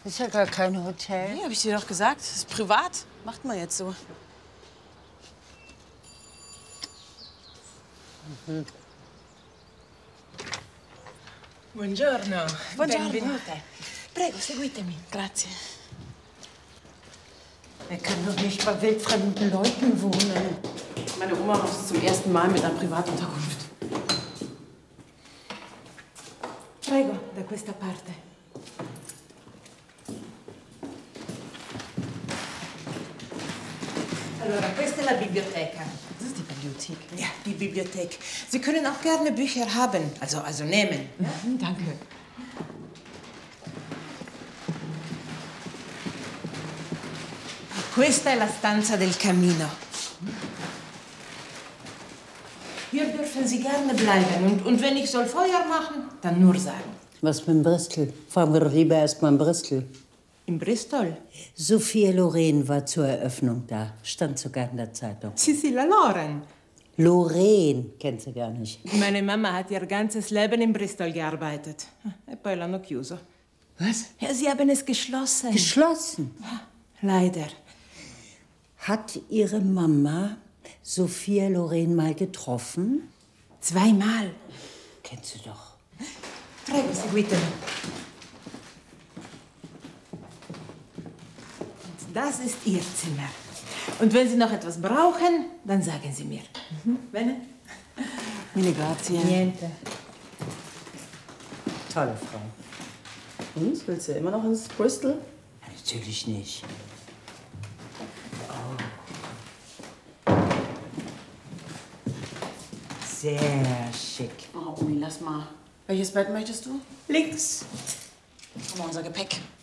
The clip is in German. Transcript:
Ist ja gar kein Hotel. Nee, hab ich dir doch gesagt. Das ist privat. Macht man jetzt so. Buongiorno. Buongiorno. Benvenuta. Prego, seguitemi. Grazie. Er kann doch nicht bei wildfremden Leuten wohnen. Meine Oma macht es zum ersten Mal mit einer Privatunterkunft. Prego, da questa parte. Allora, questa è la biblioteca. Das ist die Bibliothek. Ja, die Bibliothek. Sie können auch gerne Bücher haben, also nehmen. Ja? Danke. Questa è la stanza del camino. Hier dürfen Sie gerne bleiben. Und wenn ich soll Feuer machen, dann nur sagen. Was mit Bristol? Fragen wir doch lieber erst mal in Bristol. In Bristol? Sophia Loren war zur Eröffnung da. Stand sogar in der Zeitung. Cecilia Loren. Loren kennt sie gar nicht. Meine Mama hat ihr ganzes Leben in Bristol gearbeitet. E poi l'hanno chiuso. Was? Ja, sie haben es geschlossen. Geschlossen? Leider. Hat Ihre Mama Sophia Loren mal getroffen? 2-mal. Kennt sie doch. Prego, seguitemi. Und das ist Ihr Zimmer. Und wenn Sie noch etwas brauchen, dann sagen Sie mir. Bene? Mille grazie. Niente. Tolle Frau. Und? Willst du immer noch ins Bristol? Natürlich nicht. Sehr schick. Oh, Uli, lass mal. Welches Bett möchtest du? Links. Haben wir unser Gepäck.